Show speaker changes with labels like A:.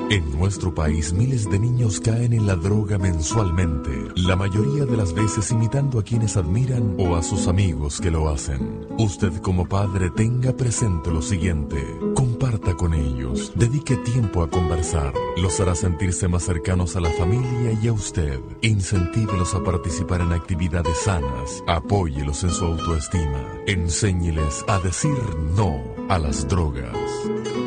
A: En nuestro país, miles de niños caen en la droga mensualmente, la mayoría de las veces imitando a quienes admiran o a sus amigos que lo hacen. Usted como padre tenga presente lo siguiente: comparta con ellos, dedique tiempo a conversar, los hará sentirse más cercanos a la familia y a usted. Incentívelos a participar en actividades sanas, apóyelos en su autoestima, enséñeles a decir no a las drogas.